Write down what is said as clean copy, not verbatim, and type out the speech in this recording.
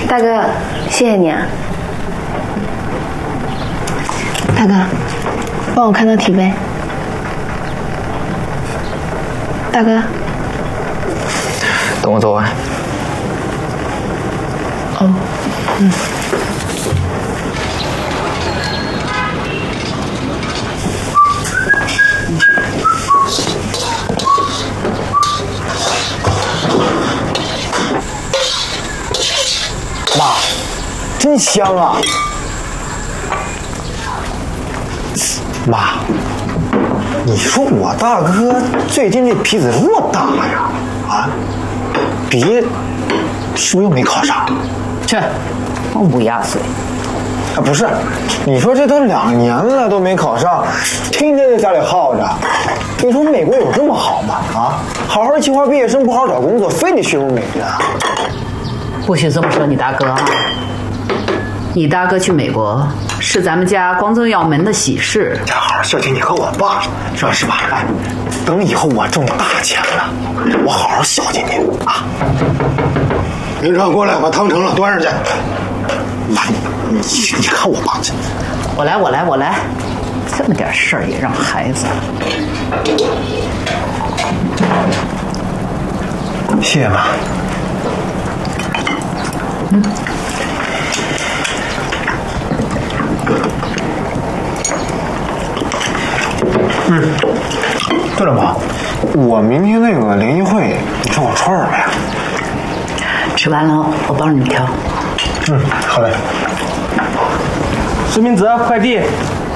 大哥，谢谢你啊。大哥，帮我看到体杯。大哥， 等我做完。 哦，嗯。 妈，真香啊！妈，你说我大哥最近这鼻子这么大呀？啊，毕业是不是又没考上？ 切，我乌鸦嘴。 啊，不是，你说这都2年了都没考上，天天在家里耗着。你说美国有这么好吗？啊，好好清华毕业生不好好找工作，非得去欧美去啊？ 不许这么说你大哥啊！你大哥去美国是咱们家光宗耀门的喜事。 咱好好孝敬你和我爸，是吧？哎，等以后我中大钱了，我好好孝敬你啊！ 明川过来，把汤盛了，端上去。 妈，你看我爸这， 我来，这么点事儿也让孩子。 谢谢妈。对了，妈，我明天那个联谊会，你说我穿什么呀？ 吃完了，我帮你挑。 好嘞。 实名制快递。